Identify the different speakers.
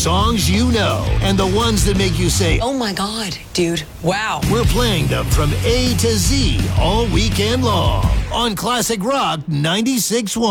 Speaker 1: songs you know, and the ones that make you say,
Speaker 2: Oh my God, dude. Wow.
Speaker 1: We're playing them from A to Z all weekend long on Classic Rock 96.1.